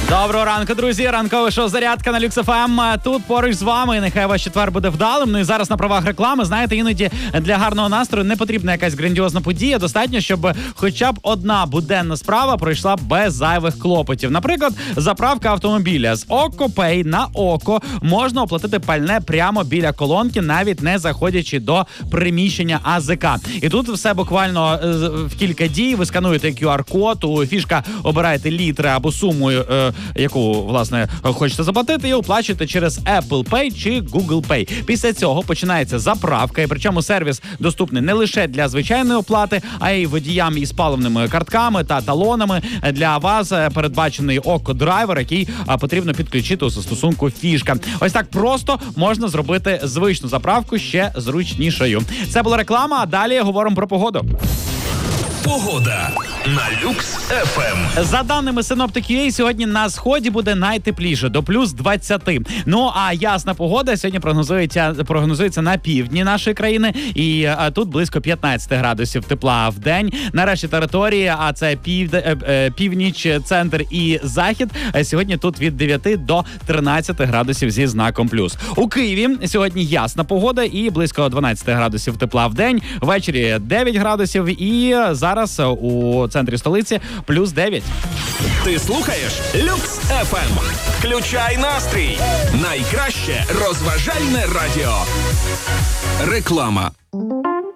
Доброго ранку, друзі. Ранкове шоу «Зарядка» на Люкс ФМ. Тут поруч з вами. Нехай ваш четвер буде вдалим. Ну і зараз на правах реклами, знаєте, іноді для гарного настрою не потрібна якась грандіозна подія. Достатньо, щоб хоча б одна буденна справа пройшла без зайвих клопотів. Наприклад, заправка автомобіля. З OKO-Pay на око можна оплатити пальне прямо біля колонки, навіть не заходячи до приміщення АЗК. І тут все буквально в кілька дій. Ви скануєте QR-код, у фішка обираєте літри або суму, яку, власне, хочете заплатити, і оплачуєте через Apple Pay чи Google Pay. Після цього починається заправка, і причому сервіс доступний не лише для звичайної оплати, а й водіям із паливними картками та талонами. Для вас передбачений OKO-драйвер, який потрібно підключити у застосунку фішка. Ось так просто можна зробити звичну заправку ще зручнішою. Це була реклама, а далі говоримо про погоду. Погода на Люкс ФМ. За даними Синоптик.UA, сьогодні на сході буде найтепліше, до плюс 20. Ну, а ясна погода сьогодні прогнозується на півдні нашої країни. І тут близько 15 градусів тепла в день. На решті території, а це північ, центр і захід, сьогодні тут від 9 до 13 градусів зі знаком плюс. У Києві сьогодні ясна погода і близько 12 градусів тепла в день. Ввечері 9 градусів і зараз у центрі столиці плюс 9. Ти слухаєш Люкс ФМ. Включай настрій. Найкраще розважальне радіо. Реклама.